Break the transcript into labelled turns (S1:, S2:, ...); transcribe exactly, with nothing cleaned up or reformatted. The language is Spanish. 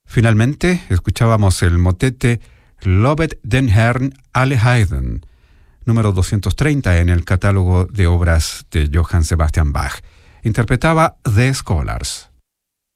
S1: Finalmente, escuchábamos el motete Lovet den Herrn alle Heiden, número doscientos treinta en el catálogo de obras de Johann Sebastian Bach. Interpretaba The Scholars.